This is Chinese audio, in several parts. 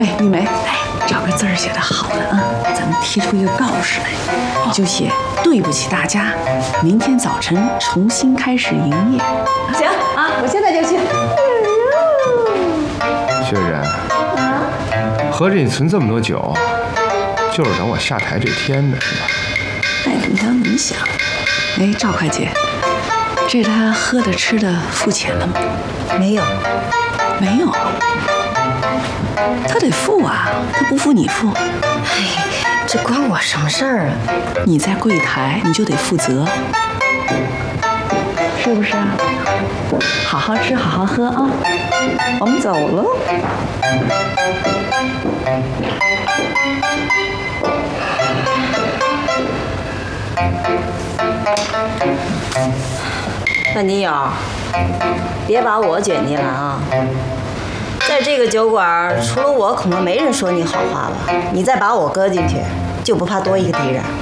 哎，玉梅，找个字儿写得好的啊，咱们提出一个告示来，就写对不起大家，明天早晨重新开始营业。行啊，我现在就去。 薛仁，合着你存这么多酒，就是等我下台这天的是吧？ 爱怎么想怎么想。哎，赵会计，这他喝的吃的付钱了吗？ 没有， 没有。他得付啊，他不付你付。 哎，这关我什么事儿啊？ 你在柜台你就得负责，是不是啊？好好吃，好好喝啊！我们走喽。 范金友，别把我卷进来啊！在这个酒馆，除了我，恐怕没人说你好话了。你再把我搁进去，就不怕多一个敌人。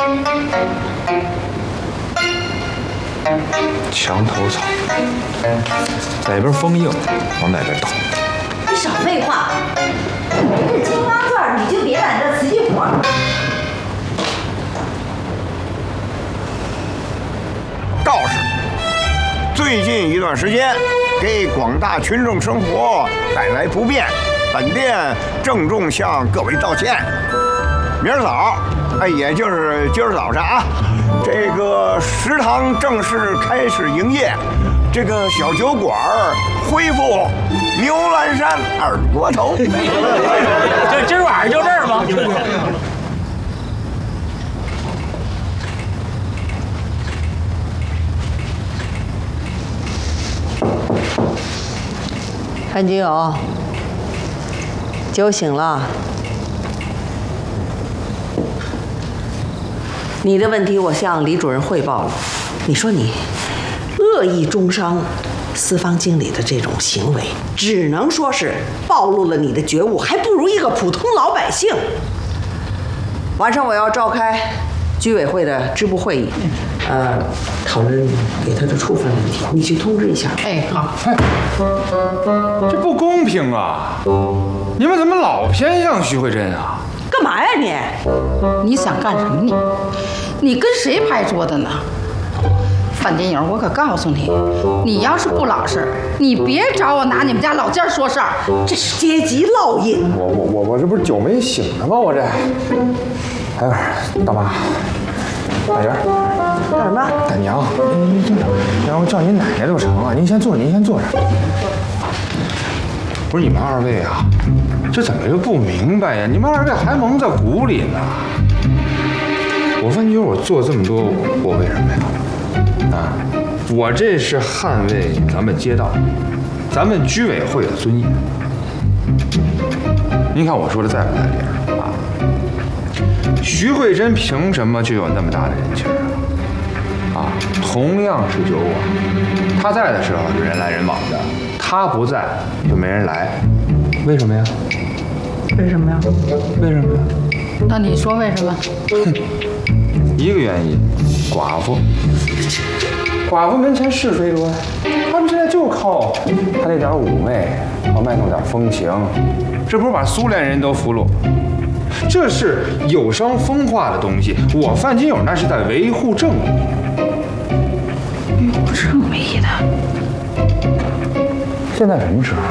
墙头草，哪边风硬往哪边倒。 你少废话！你这青花钻，你就别揽这瓷器活。 告示：最近一段时间，给广大群众生活带来不便，本店郑重向各位道歉。明儿早，也就是今儿早上啊，这个食堂正式开始营业，这个小酒馆恢复牛栏山二锅头。 这今儿晚上就这儿吗？ 范金友，酒醒了。你的问题我向李主任汇报了。你说你恶意中伤私房经理的这种行为，只能说是暴露了你的觉悟，还不如一个普通老百姓。晚上我要召开居委会的支部会议，讨论给他的处分问题，你去通知一下。 哎，好。 这不公平啊！你们怎么老偏向徐慧珍啊？ 干嘛呀你？ 你想干什么你？你跟谁拍桌子呢？范金友，我可告诉你，你要是不老实，你别找我拿你们家老件说事儿， 这是阶级烙印。 我这不是酒没醒呢吗？我这，哎，大妈，大爷， 干什么？ 大娘，您坐着，让我叫您奶奶就成了。您先坐着，您先坐着。不是你们二位啊，这怎么就不明白呀？你们二位还蒙在鼓里呢。我问你，我做这么多，我为什么呀？啊，我这是捍卫咱们街道、咱们居委会的尊严。您看我说的在不在理儿啊？徐慧珍凭什么就有那么大的人气啊？同样是酒馆，她在的时候是人来人往的，她不在就没人来，为什么呀？ 为什么呀？ 为什么呀？ 那你说为什么？ 一个原因，寡妇。寡妇门前是非多呀，他们现在就靠他那点妩媚，靠卖弄点风情，这不是把苏联人都俘虏？这是有伤风化的东西。我范金友那是在维护正义。 有正义的。 现在什么时候？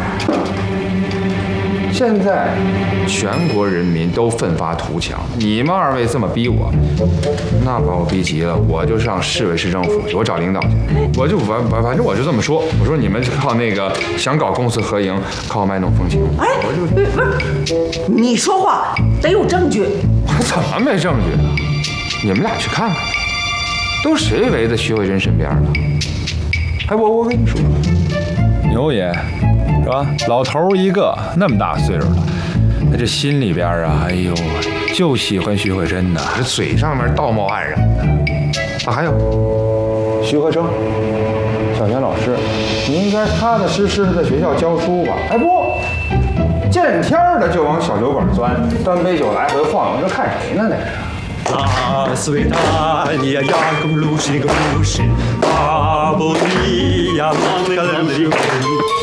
现在全国人民都奋发图强，你们二位这么逼我，那把我逼急了，我就上市委市政府去，我找领导去，我就反正我就这么说，我说你们靠那个想搞公私合营，靠卖弄风情， 哎， 我就不是，你说话得有证据。 我怎么没证据呢？你们俩去看看，都谁围在徐慧珍身边了？哎，我跟你说， 牛爷。是吧？老头一个，那么大岁数了，他这心里边啊，哎呦，就喜欢徐慧珍呐， 这嘴上面道貌岸然的。啊，还有徐和生，小学老师，你应该踏踏实实的在学校教书吧？哎不，见天的就往小酒馆钻，端杯酒来回晃悠，这看谁呢？那是。 Las Vedania Jacob Lucy Lucy Aboni Yamanka